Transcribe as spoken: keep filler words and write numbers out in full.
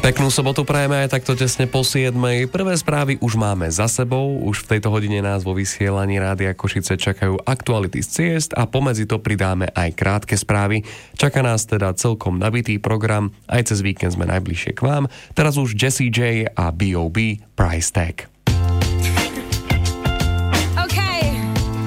Peknú sobotu prajeme aj takto tesne po siedmej. Prvé správy už máme za sebou. Už v tejto hodine nás vo vysielaní Rádia Košice čakajú aktuality z ciest a pomedzi to pridáme aj krátke správy. Čaká nás teda celkom nabitý program. Aj cez víkend sme najbližšie k vám. Teraz už Jessie J a bé ó bé Price Tag.